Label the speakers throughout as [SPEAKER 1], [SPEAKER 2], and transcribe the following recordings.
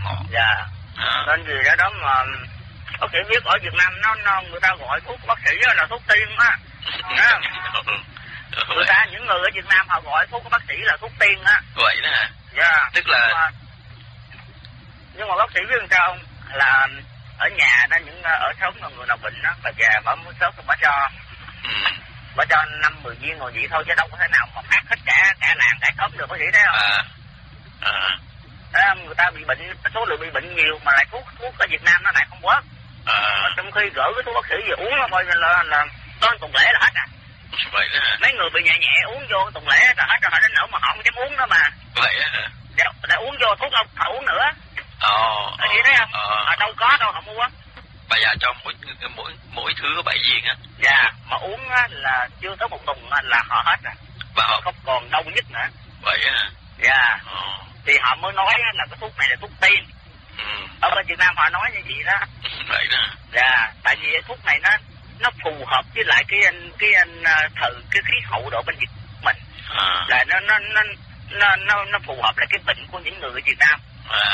[SPEAKER 1] Dạ. Nên vì đó mà bác sĩ biết ở Việt Nam nó người ta gọi thuốc bác sĩ là thuốc tiên á. Người ta những người ở Việt Nam họ gọi thuốc của bác sĩ là thuốc tiên á.
[SPEAKER 2] Vậy đó hả?
[SPEAKER 1] Dạ.
[SPEAKER 2] Tức là
[SPEAKER 1] nhưng mà bác sĩ biết sao không? Là ở nhà đó những ở sống là người nào bệnh đó, bà già bà muốn sớm thì bà cho. Bà cho 5-10 viên rồi vậy thôi chứ đâu có thể nào mà phát hết cả làng cả xóm được, bác sĩ thấy không? Người ta bị bệnh, số lượng bị bệnh nhiều mà lại thuốc ở Việt Nam nó lại không quá. Mà trong khi gửi cái thuốc bác sĩ về uống nó coi như là tới tuần lễ là hết à.
[SPEAKER 2] Vậy đó hả?
[SPEAKER 1] Mấy người bị nhẹ uống vô tuần lễ là hết rồi, họ đến nỗi mà họ không dám uống nữa mà.
[SPEAKER 2] Vậy đó hả?
[SPEAKER 1] Để uống vô thuốc không họ uống nữa. Bác sĩ thấy không? Đâu có đâu họ mua.
[SPEAKER 2] Bà già cho mỗi thứ có 7 viên á.
[SPEAKER 1] Dạ, mà uống á, là chưa tới 1 tuần là họ hết rồi. Và họ không còn đau nhức nữa.
[SPEAKER 2] Vậy hả?
[SPEAKER 1] Dạ. Thì họ mới nói là cái thuốc này là thuốc tiên. Ở bên Việt Nam họ nói như vậy đó.
[SPEAKER 2] Vậy đó.
[SPEAKER 1] Dạ, tại vì thuốc này nó phù hợp với lại cái khí hậu độ bên Việt mình. Là nó phù hợp lại cái bệnh của những người ở Việt Nam.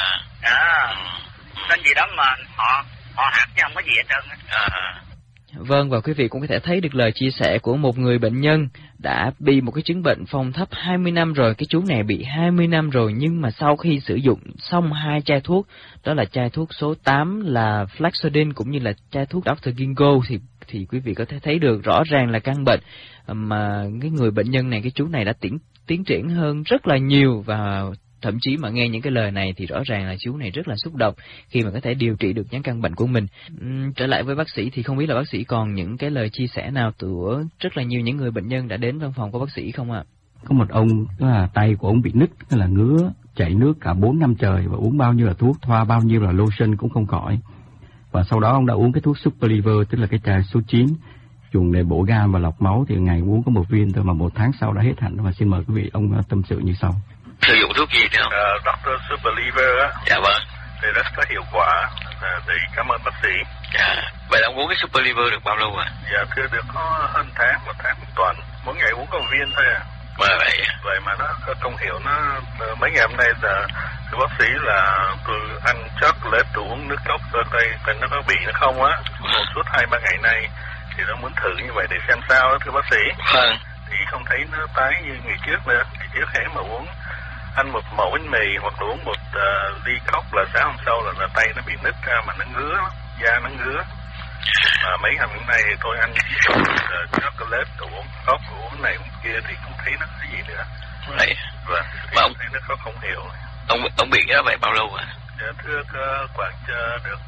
[SPEAKER 1] Nên gì đó mà họ hạt chứ không có gì hết trơn á.
[SPEAKER 3] Vâng, và quý vị cũng có thể thấy được lời chia sẻ của một người bệnh nhân đã bị một cái chứng bệnh phong thấp 20 năm rồi. Cái chú này bị 20 năm rồi, nhưng mà sau khi sử dụng xong 2 chai thuốc, đó là chai thuốc số 8 là Flaxodin cũng như là chai thuốc Dr. Ginkgo, thì quý vị có thể thấy được rõ ràng là căn bệnh mà cái người bệnh nhân này, cái chú này đã tiến triển hơn rất là nhiều. Và thậm chí mà nghe những cái lời này thì rõ ràng là chú này rất là xúc động khi mà có thể điều trị được những căn bệnh của mình. Trở lại với bác sĩ thì không biết là bác sĩ còn những cái lời chia sẻ nào của rất là nhiều những người bệnh nhân đã đến văn phòng của bác sĩ không ạ?
[SPEAKER 4] Có một ông đó là tay của ông bị nứt, tức là ngứa, chảy nước cả 4 năm trời và uống bao nhiêu là thuốc, thoa bao nhiêu là lotion cũng không khỏi. Và sau đó ông đã uống cái thuốc Super Liver, tức là cái chai số 9 dùng để bổ gan và lọc máu, thì ngày uống có 1 viên thôi mà 1 tháng sau đã hết hẳn. Và xin mời quý vị ông tâm sự như sau.
[SPEAKER 2] Sử dụng thuốc gì không?
[SPEAKER 5] Dr. Super Liver á.
[SPEAKER 2] Dạ vâng.
[SPEAKER 5] Thì rất có hiệu quả. Thì cảm ơn bác sĩ.
[SPEAKER 2] Dạ. Vậy là ông uống cái Super Liver được bao lâu ạ?
[SPEAKER 5] Dạ thưa được có hơn tháng, 1 tháng 1 tuần. Mỗi ngày uống có 1 viên thôi à. Vậy mà nó có công hiệu. Nó mấy ngày hôm nay là thưa bác sĩ là tôi ăn chocolate, tôi uống nước cốc tay nó có bị nó không á. Một suốt 2-3 ngày nay thì nó muốn thử như vậy để xem sao đó thưa bác sĩ.
[SPEAKER 2] Vâng.
[SPEAKER 5] Thì không thấy nó tái như ngày trước nữa. Ngày trước hễ mà ăn một mẩu bánh mì hoặc là uống 1 ly cốc là sáng hôm sau là tay nó bị nứt ra mà nó ngứa, da nó ngứa. Mà mấy ngày hôm nay thì tôi ăn chocolate, uống cốc, uống này uống kia thì không thấy nó cái gì nữa.
[SPEAKER 2] Vậy.
[SPEAKER 5] Vâng. Mà ông thấy nó có không hiểu.
[SPEAKER 2] Ông bị cái vậy bao lâu ạ?
[SPEAKER 5] Dạ, thưa khoảng được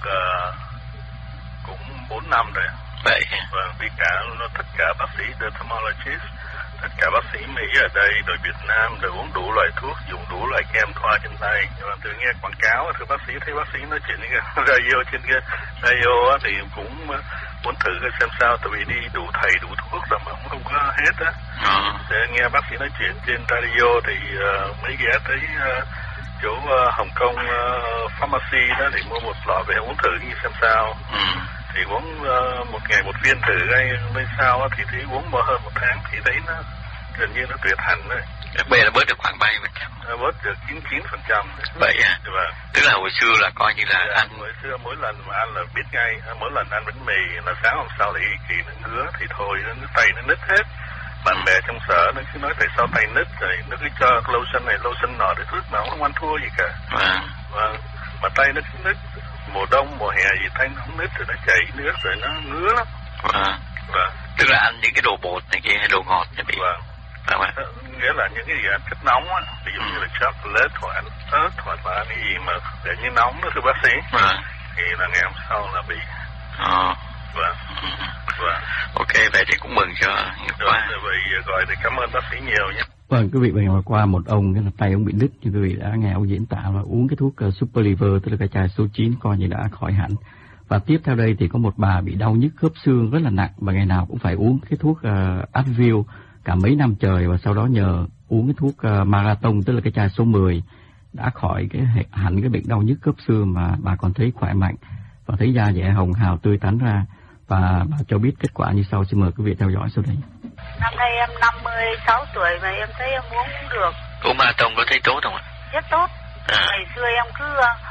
[SPEAKER 5] cũng 4 năm rồi.
[SPEAKER 2] Vậy.
[SPEAKER 5] Vâng, vì tất cả bác sĩ dermatologist, tất cả bác sĩ Mỹ ở đây, rồi Việt Nam, rồi uống đủ loại thuốc, dùng đủ loại kem thoa trên tay. Nhưng mà tôi nghe quảng cáo, thưa bác sĩ, thấy bác sĩ nói chuyện cái radio trên cái radio thì cũng muốn thử xem sao, tại vì đi đủ thầy đủ thuốc rồi mà cũng không có hết á. Để nghe bác sĩ nói chuyện trên radio thì mới ghé tới chỗ Hồng Kông pharmacy đó để mua 1 lọ về uống thử như xem sao. Thì uống 1 ngày 1 viên thử ngay sau thì thấy uống hơn 1 tháng thì thấy nó gần như nó tuyệt hẳn rồi.
[SPEAKER 2] Bây giờ bớt được khoảng 70%.
[SPEAKER 5] Bớt được 99%.
[SPEAKER 2] Vậy à?
[SPEAKER 5] Vâng.
[SPEAKER 2] Tức là hồi xưa là coi như là ăn.
[SPEAKER 5] Hồi xưa mỗi lần mà ăn là biết ngay, mỗi lần ăn bánh mì là sáng hôm sau lại kỳ nó ngứa thì thôi nó tay nó nứt hết. Bạn bè trong sở nó cứ nói tại sao tay nứt rồi nó cứ cho lotion này lotion nọ để thuốc nào không ăn thua gì cả. Vâng. Mà tay nó cứ nứt. Mùa đông, mùa hè gì tay nó nứt rồi nó chảy nước rồi nó ngứa lắm. Vâng.
[SPEAKER 2] Tức là ăn những cái đồ bột này kia hay đồ ngọt thì bị.
[SPEAKER 5] Vâng. Nghĩa là những cái gì ăn chất nóng á, ví dụ như là chocolate hoặc ăn ớt hoặc là ăn cái gì mà để như nóng đó thưa bác sĩ. Thì là ngày hôm sau là bị. Vâng.
[SPEAKER 2] Ok, vậy thì cũng mừng cho.
[SPEAKER 5] Vậy gọi thì cảm ơn bác sĩ nhiều nhé.
[SPEAKER 4] Vâng, quý vị vừa nghe qua một ông cái là tay ông bị nứt, như quý vị đã nghe ông diễn tả và uống cái thuốc Super Liver, tức là cái chai số 9 coi như đã khỏi hẳn. Và tiếp theo đây thì có một bà bị đau nhức khớp xương rất là nặng và ngày nào cũng phải uống cái thuốc Advil cả mấy năm trời, và sau đó nhờ uống cái thuốc Marathon, tức là cái chai số 10 đã khỏi hẳn cái bệnh đau nhức khớp xương mà bà còn thấy khỏe mạnh và thấy da dẻ hồng hào tươi tắn ra. Và bà cho biết kết quả như sau, xin mời quý vị theo dõi sau đây.
[SPEAKER 6] Năm nay em 56 tuổi và em thấy em uống cũng được.
[SPEAKER 2] Uống Marathon có thấy tốt không ạ?
[SPEAKER 6] Rất tốt. Ngày xưa em cứ